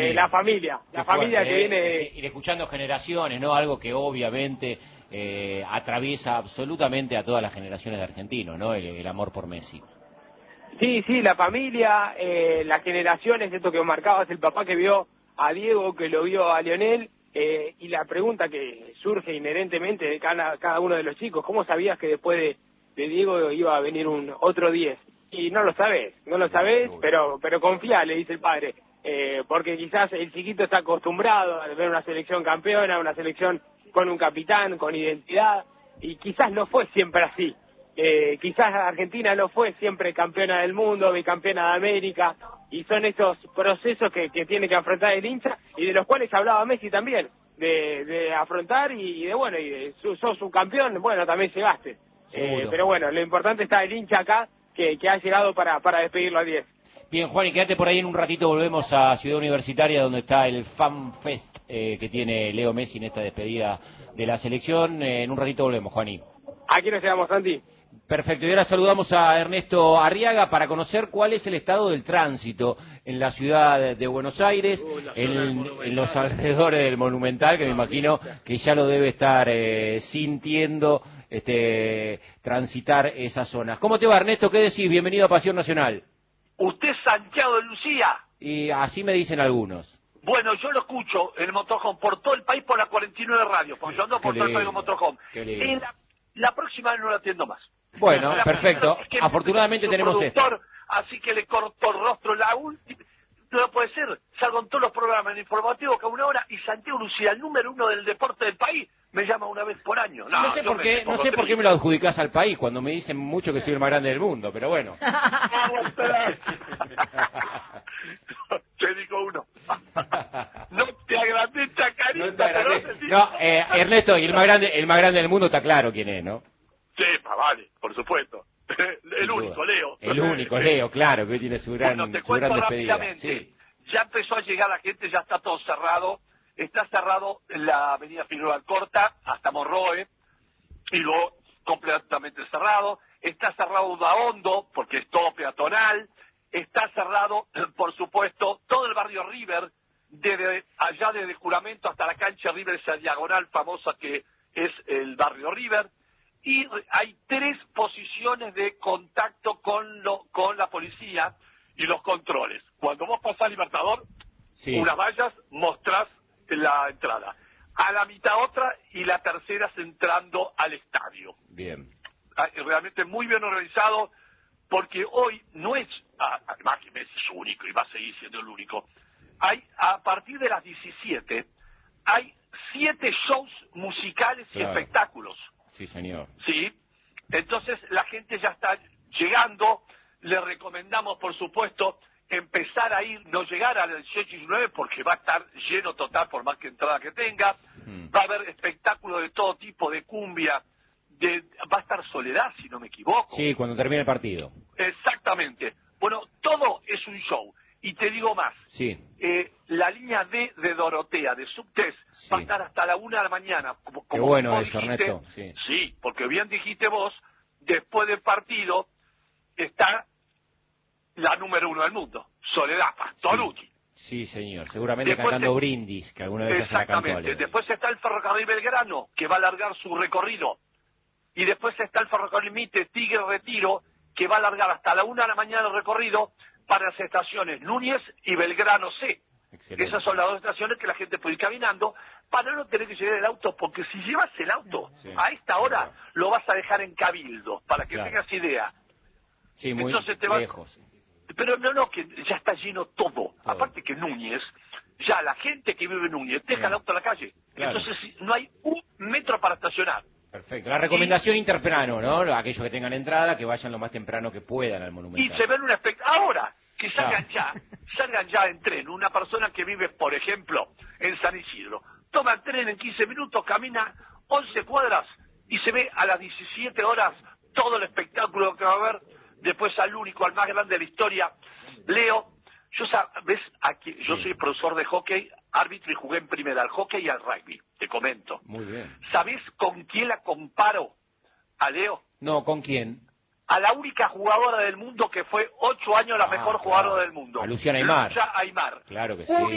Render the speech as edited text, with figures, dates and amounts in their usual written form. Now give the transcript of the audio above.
la familia que viene... Ir escuchando generaciones, ¿no? Algo que obviamente atraviesa absolutamente a todas las generaciones de argentinos, ¿no? El amor por Messi. Sí, la familia, las generaciones, esto que marcabas, el papá que vio a Diego, que lo vio a Lionel, y la pregunta que surge inherentemente de cada uno de los chicos, ¿cómo sabías que después de Diego iba a venir un otro 10? Y no lo sabés, pero confía, le dice el padre, porque quizás el chiquito está acostumbrado a ver una selección campeona, una selección con un capitán, con identidad, y quizás no fue siempre así. Quizás Argentina no fue siempre campeona del mundo, bicampeona de América, y son esos procesos que tiene que afrontar el hincha, y de los cuales hablaba Messi también, de afrontar y de sos un campeón, bueno, también llegaste. Pero bueno, lo importante está el hincha acá, que ha llegado para despedirlo a 10. Bien, Juan, y quédate por ahí en un ratito, volvemos a Ciudad Universitaria, donde está el Fan Fest que tiene Leo Messi en esta despedida de la selección. En un ratito volvemos, Juaní. Aquí nos quedamos, Santi. Perfecto, y ahora saludamos a Ernesto Arriaga para conocer cuál es el estado del tránsito en la ciudad de Buenos Aires, en los alrededores del Monumental, que me imagino que ya lo debe estar sintiendo transitar esas zonas. ¿Cómo te va, Ernesto? ¿Qué decís? Bienvenido a Pasión Nacional. ¿Usted es Santiago de Lucía? Y así me dicen algunos. Bueno, yo lo escucho en el motorhome por todo el país por la 49 radio, porque yo ando por todo el país con motorhome. La próxima vez no lo atiendo más. Bueno, perfecto. Afortunadamente tenemos esto. Así que le corto el rostro la última. No puede ser. Salgo en todos los programas informativos cada una hora y Santiago Lucía, el número 1 del deporte del país, me llama una vez por año. No sé por qué me lo adjudicás al país cuando me dicen mucho que soy el más grande del mundo, pero bueno. Te digo uno. No te agrandé, chacarita. No, Ernesto, y el más grande del mundo está claro quién es, ¿no? Sí, vale, por supuesto. El único, Leo. El único, Leo, claro, que hoy tiene su gran despedida. Sí. Ya empezó a llegar la gente, ya está todo cerrado. Está cerrado en la avenida Figueroa Alcorta hasta Morroe, y luego completamente cerrado. Está cerrado Daondo, porque es todo peatonal. Está cerrado, por supuesto, todo el barrio River, desde allá desde Juramento hasta la cancha River, esa diagonal famosa que es el barrio River. Y hay 3 posiciones de contacto con la policía y los controles. Cuando vos pasás Libertador, unas vallas, mostrás la entrada. A la mitad otra y la tercera es entrando al estadio. Bien. Realmente muy bien organizado, porque hoy no es, además que Messi es único y va a seguir siendo el único, a partir de las 17, hay 7 shows musicales y espectáculos. Sí, señor. Sí, entonces la gente ya está llegando. Le recomendamos, por supuesto, empezar a ir, no llegar al 18 y 19 porque va a estar lleno total por más que entrada que tenga. Va a haber espectáculos de todo tipo, de cumbia, va a estar Soledad, si no me equivoco. Sí, cuando termine el partido. Exactamente. Bueno, todo es un show. Y te digo más. Sí. La línea D de Dorotea, de Subtes, va a estar hasta la 1 de la mañana. Qué bueno eso, Ernesto. Sí, porque bien dijiste vos, después del partido está la número 1 del mundo, Soledad Pastorucci. Sí, señor. Seguramente después cantando Brindis, que alguna vez ya se la cantó. Exactamente. Después está el Ferrocarril Belgrano, que va a alargar su recorrido. Y después está el Ferrocarril Mitre Tigre Retiro, que va a alargar hasta la 1 de la mañana el recorrido para las estaciones Núñez y Belgrano C. Excelente. Esas son las 2 estaciones que la gente puede ir caminando para no tener que llevar el auto, porque si llevas el auto a esta hora lo vas a dejar en Cabildo, para que tengas idea. Sí, muy lejos. Pero no, que ya está lleno todo. Aparte que Núñez, ya la gente que vive en Núñez deja el auto en la calle. Claro. Entonces no hay un metro para estacionar. Perfecto. La recomendación intertemprano, ¿no? Aquellos que tengan entrada, que vayan lo más temprano que puedan al Monumental. Y se ven ahora, que salgan ya en tren. Una persona que vive, por ejemplo, en San Isidro, toma el tren en 15 minutos, camina 11 cuadras y se ve a las 17 horas todo el espectáculo que va a haber. Después al único, al más grande de la historia, Leo. Yo soy profesor de hockey, árbitro, y jugué en primera al hockey y al rugby, te comento. Muy bien. ¿Sabés con quién la comparo a Leo? No, ¿con quién? A la única jugadora del mundo que fue 8 años la mejor jugadora del mundo. A Luciana Aymar. Lucia Aymar. Claro que sí.